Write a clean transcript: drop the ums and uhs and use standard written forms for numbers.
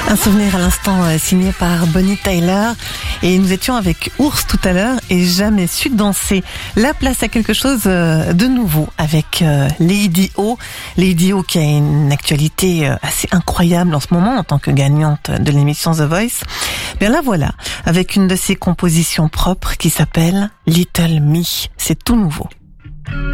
Un souvenir à l'instant signé par Bonnie Tyler. Et nous étions avec Ours tout à l'heure et jamais su danser. La place à quelque chose de nouveau avec Lady O. Lady O qui a une actualité assez incroyable en ce moment en tant que gagnante de l'émission The Voice. Bien la voilà, avec une de ses compositions propres qui s'appelle Little Me. C'est tout nouveau.